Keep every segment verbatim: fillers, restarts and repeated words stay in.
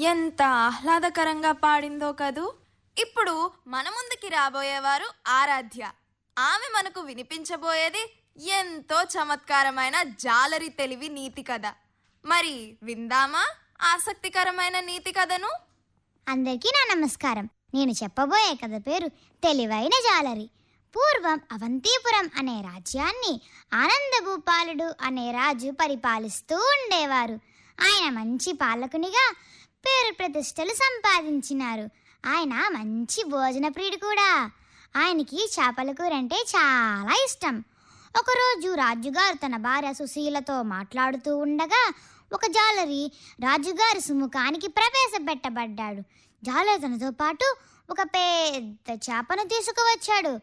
ఎంత ఆహ్లాదకరంగా పాడిందో కదూ. ఇప్పుడు మన ముందుకి రాబోయేవారు ఆరాధ్య. ఆమె మనకు వినిపించబోయేది ఎంతో చమత్కారమైన జాలరి తెలివి నీతి కథ. మరి విందామా ఆసక్తికరమైన నీతి కథను? అందరికీ నా నమస్కారం. నేను చెప్పబోయే కథ పేరు తెలివైన జాలరి. పూర్వం అవంతిపురం అనే రాజ్యాన్ని ఆనందభూపాలుడు అనే రాజు పరిపాలిస్తూ ఉండేవారు. ఆయన మంచి పాలకునిగా పేరు ప్రతిష్టలు సంపాదించినారు. ఆయన మంచి భోజన ప్రియుడు కూడా. ఆయనకి చేపల కూర అంటే చాలా ఇష్టం. ఒకరోజు రాజుగారు తన భార్య సుశీలతో మాట్లాడుతూ ఉండగా ఒక జాలరి రాజుగారి సుముఖానికి ప్రవేశపెట్టబడ్డాడు. జాలరి తనతో పాటు ఒక పెద్ద చేపను తీసుకువచ్చాడు.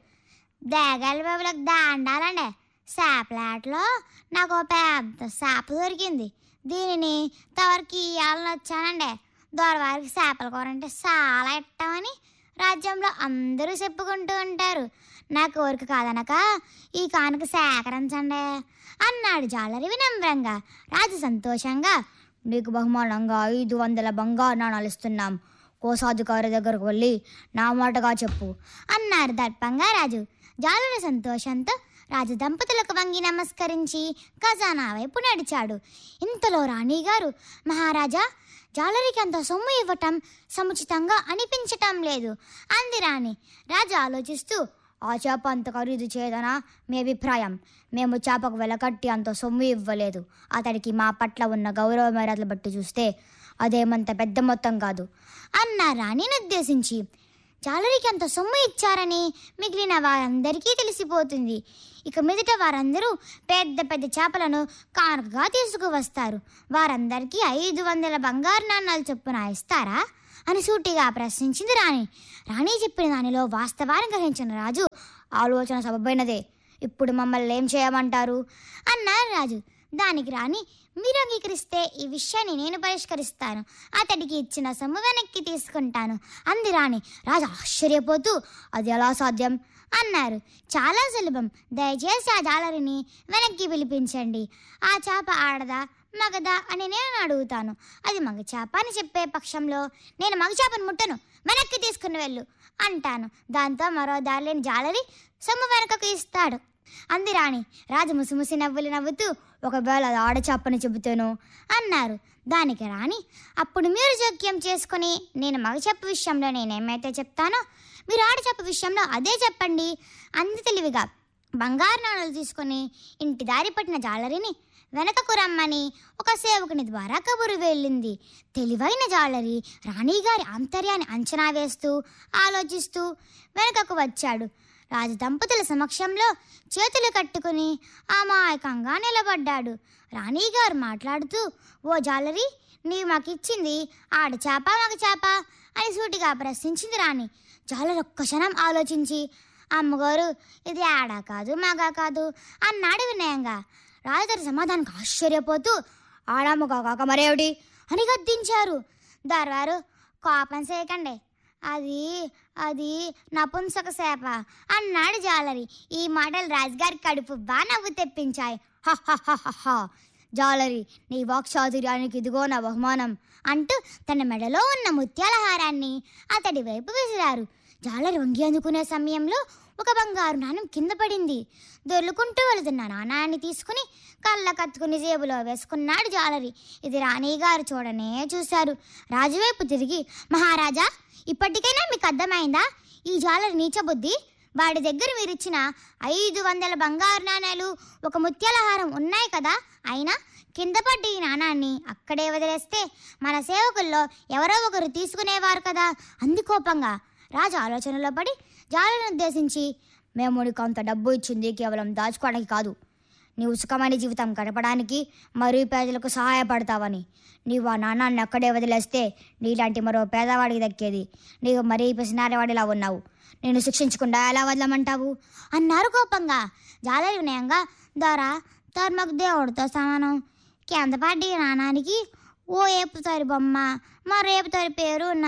దేగాలి బాబులకు దండాలండి, చేపలాటలో నాకు ఒక పెద్ద చేప దొరికింది. దీనిని తవరికి ఇవ్వాలని వచ్చానండి. దొరవారికి చేపల కూర అంటే చాలా ఇష్టమని రాజ్యంలో అందరూ చెప్పుకుంటూ ఉంటారు. నా కోరిక కాదనక ఈ కానుక సేకరించండి అన్నాడు జాలరి వినమ్రంగా. రాజు సంతోషంగా, నీకు బహుమానంగా ఐదు వందల బంగారు నాణాలు ఇస్తున్నాం, కోశాధికారి దగ్గరకు వెళ్ళి నా మాటగా చెప్పు అన్నారు దర్పంగా రాజు. జాలరి సంతోషంతో రాజు దంపతులకు వంగి నమస్కరించి ఖజానా వైపు నడిచాడు. ఇంతలో రాణిగారు, మహారాజా, జాలరికి అంత సొమ్ము ఇవ్వటం సముచితంగా అనిపించటం లేదు అంది రాణి. రాజు ఆలోచిస్తూ, ఆ చేప అంత ఖరీదు చేయదనా మీ అభిప్రాయం? మేము చేపకు వెలకట్టి అంత సొమ్ము ఇవ్వలేదు. అతడికి మా పట్ల ఉన్న గౌరవ మర్యాదలు బట్టి చూస్తే అదేమంత పెద్ద మొత్తం కాదు అన్న రాణిని ఉద్దేశించి. జాలరికి అంత సొమ్ము ఇచ్చారని మిగిలిన వారందరికీ తెలిసిపోతుంది. ఇక మీదట వారందరూ పెద్ద పెద్ద చేపలను కానుకగా తీసుకువస్తారు. వారందరికీ ఐదు వందల బంగారు నాణాలు చొప్పున ఇస్తారా అని సూటిగా ప్రశ్నించింది రాణి. రాణి చెప్పిన దానిలో వాస్తవాన్ని గ్రహించిన రాజు, ఆలోచన సబబైనదే, ఇప్పుడు మమ్మల్ని ఏం చేయమంటారు అన్నారు రాజు. దానికి రాణి, మీరు అంగీకరిస్తే ఈ విషయాన్ని నేను పరిష్కరిస్తాను. అతడికి ఇచ్చిన సొమ్ము వెనక్కి తీసుకుంటాను అంది రాణి. రాజు ఆశ్చర్యపోతూ, అది ఎలా సాధ్యం అన్నారు. చాలా సులభం. దయచేసి ఆ జాలరిని వెనక్కి పిలిపించండి. ఆ చేప ఆడదా మగదా అని నేను అడుగుతాను. అది మగ చేప అని చెప్పే పక్షంలో నేను మగ చేపను ముట్టను, వెనక్కి తీసుకుని వెళ్ళు అంటాను. దాంతో మరో దారిలేని జాలరి సొమ్ము వెనకకు ఇస్తాడు అంది రాణి. రాజు ముసిముసి నవ్వులు నవ్వుతూ, ఒకవేళ అది ఆడచేపని చెబుతాను అన్నారు. దానికి రాణి, అప్పుడు మీరు జోక్యం చేసుకుని నేను మగచేప విషయంలో నేనేమైతే చెప్తానో మీరు ఆడచేప విషయంలో అదే చెప్పండి అంది తెలివిగా. బంగారు నాణాలు తీసుకుని ఇంటి దారి పట్టిన జాలరిని వెనకకు రమ్మని ఒక సేవకుని ద్వారా కబురు వెళ్ళింది. తెలివైన జాలరి రాణిగారి ఆంతర్యాన్ని అంచనా వేస్తూ ఆలోచిస్తూ వెనకకు వచ్చాడు. రాజు దంపతుల సమక్షంలో చేతులు కట్టుకుని అమాయకంగా నిలబడ్డాడు. రాణిగారు మాట్లాడుతూ, ఓ జాలరి, నీవు మాకిచ్చింది ఆడ చేప మగ చేప అని సూటిగా ప్రశ్నించింది రాణి. జాలరి ఒక్క క్షణం ఆలోచించి, అమ్మగారు, ఇది ఆడా కాదు మగా కాదు అన్నాడు వినయంగా. రాజుగారి సమాధానానికి ఆశ్చర్యపోతూ, ఆడామగా కాక మరేమిటి అని గద్దించారు. దర్వారు, కోపం చేయకండి, అది అది నపుంసక సేప అన్నాడు జాలరి. ఈ మాటలు రాజుగారి కడుపు బా నవ్వు తెప్పించాయి. హహహహహ, జాలరి, నీ వాక్చాతుర్యానికి ఇదిగో నా బహుమానం అంటూ తన మెడలో ఉన్న ముత్యాల హారాన్ని అతడి వైపు విసిరారు. జాలరి వంగి అందుకునే సమయంలో ఒక బంగారు నాణం కింద పడింది. దొర్లుకుంటూ వెళుతున్న నాణాన్ని తీసుకుని కళ్ళ కత్తుకుని జేబులో వేసుకున్నాడు జాలరి. ఇది రాణిగారు చూడనే చూశారు. రాజువైపు తిరిగి, మహారాజా, ఇప్పటికైనా మీకు అర్థమైందా ఈ జాలరి నీచబుద్ధి? వాడి దగ్గర మీరిచ్చిన ఐదు వందల బంగారు నాణాలు ఒక ముత్యాల హారం ఉన్నాయి కదా, అయినా కింద పడ్డ ఈ నాణాన్ని అక్కడే వదిలేస్తే మన సేవకుల్లో ఎవరో ఒకరు తీసుకునేవారు కదా అంది కోపంగా. రాజు ఆలోచనలో పడి జాలరిని ఉద్దేశించి, మేము నీకు అంత డబ్బు ఇచ్చింది కేవలం దాచుకోవడానికి కాదు, నీవు సుఖమైన జీవితం గడపడానికి మరియు పేదలకు సహాయపడతావని. నీవు ఆ నాణాన్ని అక్కడే వదిలేస్తే నీలాంటి మరో పేదవాడికి దక్కేది. నీవు మరీ పిసినారివాడిలా ఉన్నావు, నేను శిక్షించకుండా ఎలా వదలమంటావు అన్నారు కోపంగా. జాలరి వినయంగా, ద్వారా ధర్మకు దేవుడితో సమానం, కింద పడ్డ నాణానికి ఓ ఏపుతారి బొమ్మ మరో ఏపుతారి పేరు ఉన్నాయి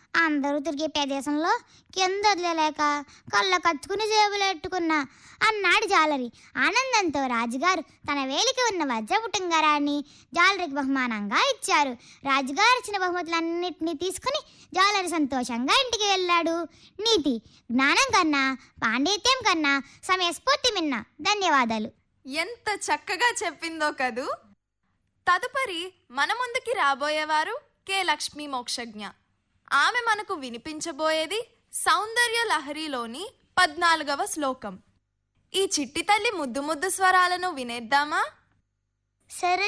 అందరూ తిరిగే ప్రదేశంలో కింద వదిలేలేక కళ్ళ కచ్చుకుని జేబులెట్టుకున్నా అన్నాడు జాలరి. ఆనందంతో రాజుగారు తన వేలికి ఉన్న వజ్రపుటంగరాన్ని జాలరికి బహుమానంగా ఇచ్చారు. రాజుగారు ఇచ్చిన బహుమతులన్నింటినీ తీసుకుని జాలరి సంతోషంగా ఇంటికి వెళ్ళాడు. నీతి: జ్ఞానం కన్నా పాండిత్యం కన్నా సమయస్ఫూర్తి మిన్న. ధన్యవాదాలు. ఎంత చక్కగా చెప్పిందో కదూ. తదుపరి మన ముందుకి రాబోయేవారు కె లక్ష్మీ మోక్షజ్ఞ. ఆమె మనకు వినిపించబోయేది సౌందర్య లహరిలోని పద్నాలుగవ శ్లోకం. ఈ చిట్టి తల్లి ముద్దు ముద్దు స్వరాలను వినేద్దామా? సరే